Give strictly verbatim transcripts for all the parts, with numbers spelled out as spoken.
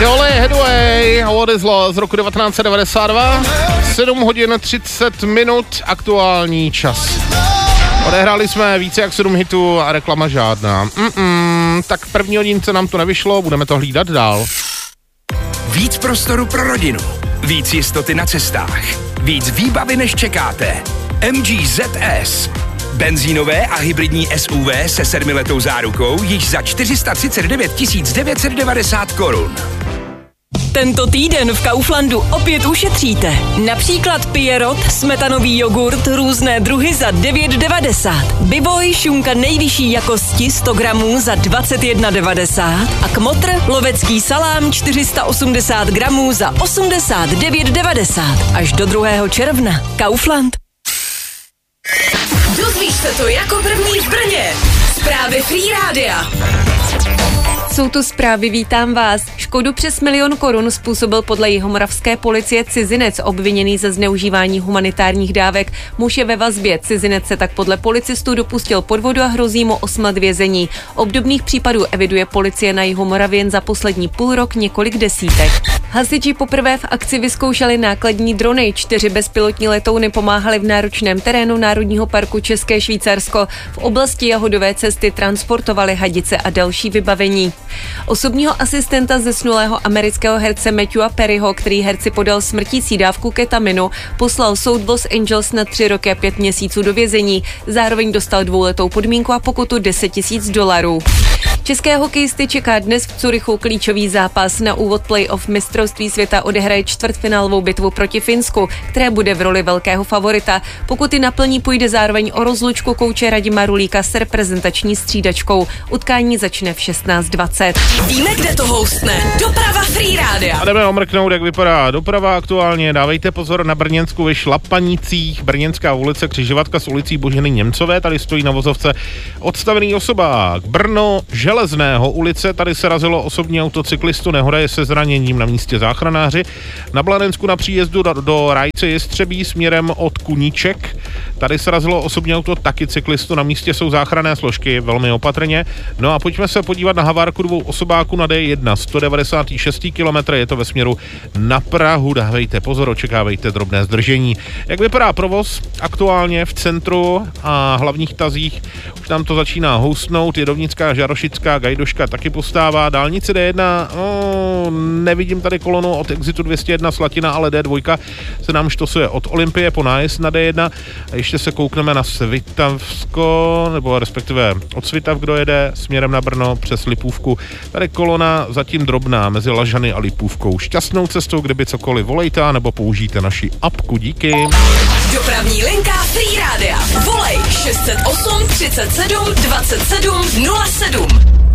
Jolly Headway, What is Love z roku devatenáct set devadesát dva, sedm hodin třicet minut, aktuální čas. Odehráli jsme více jak sedm hitů a reklama žádná. Mm-mm, tak v první hodince nám to nevyšlo, budeme to hlídat dál. Víc prostoru pro rodinu, víc jistoty na cestách, víc výbavy než čekáte. M G Z S. Benzínové a hybridní S U V se sedmiletou zárukou již za čtyři sta třicet devět tisíc devět set devadesát korun. Tento týden v Kauflandu opět ušetříte. Například Pierrot, smetanový jogurt, různé druhy za devět devadesát. Bivoj, šunka nejvyšší jakosti sto gramů za dvacet jedna devadesát. A Kmotr, lovecký salám čtyři sta osmdesát gramů za osmdesát devět devadesát. Až do druhého června. Kaufland. Dozvíš se to jako první v Brně. Zprávy Free Rádia. Jsou tu zprávy, vítám vás. Škodu přes milion korun způsobil podle jihomoravské policie cizinec obviněný ze zneužívání humanitárních dávek. Muž je ve vazbě, cizinec se tak podle policistů dopustil podvodu a hrozí mu osm let vězení. Obdobných případů eviduje policie na Jihomoravě jen za poslední půl rok několik desítek. Hasiči poprvé v akci vyzkoušeli nákladní drony. Čtyři bezpilotní letouny pomáhaly v náročném terénu Národního parku České Švýcarsko. V oblasti Jahodové cesty transportovali hadice a další vybavení. Osobního asistenta zesnulého amerického herce Matthewa Perryho, který herci podal smrtící dávku ketaminu, poslal soud v Los Angeles na tři roky a pět měsíců do vězení. Zároveň dostal dvouletou podmínku a pokutu deset tisíc dolarů. České hokejisty čeká dnes v Curychu klíčový zápas. Na úvod playoff mistrovství světa odehraje čtvrtfinálovou bitvu proti Finsku, které bude v roli velkého favorita. Pokud ji naplní, půjde zároveň o rozlučku kouče Radima Rulíka s reprezentační střídačkou. Utkání začne v šestnáct dvacet. Víme, kde to houstne. Doprava Free Rádia. A jdeme omrknout, jak vypadá doprava aktuálně. Dávejte pozor na Brněnsku ve Šlapanicích. Brněnská ulice, křižovatka s ulicí Boženy Němcové. Tady stojí na vozovce odstavený osobák. Brno Železného ulice, tady se razilo osobní autocyklistu, nehoda je se zraněním, na místě záchranáři. Na Blanensku na příjezdu do, do Rajce Jestřebí směrem od Kuníček, tady se razilo osobní auto, taky cyklistu, na místě jsou záchranné složky, velmi opatrně. No a pojďme se podívat na havárku dvou osobáků na D jedna, sto devadesát šest kilometrů, je to ve směru na Prahu, dávejte pozor, očekávejte drobné zdržení. Jak vypadá provoz aktuálně v centru a hlavních tazích? Už nám to začíná houstnout, Jedovnická, Žarošická, Gajdoška taky postává, dálnice D jedna, no, nevidím tady kolonu od exitu dvě stě jedna Slatina, ale D dva se nám štosuje od Olympie po nájezd na D jedna a ještě se koukneme na Svitavsko, nebo respektive od Svitav, kdo jede směrem na Brno přes Lipůvku. Tady kolona zatím drobná mezi Lažany a Lipůvkou. Šťastnou cestou, kdyby cokoliv volejte, nebo použijte naši apku, díky. Dopravní linka Free Rádia. Volej šest set osm třicet sedm dvacet sedm nula sedm.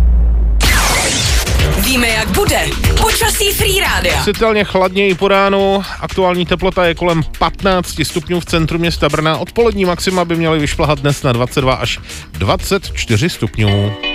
Víme, jak bude. Počasí Free Rádia. Citelně chladněji po ránu. Aktuální teplota je kolem patnáct stupňů v centru města Brna. Odpolední maxima by měly vyšplhat dnes na dvacet dva až dvacet čtyři stupňů.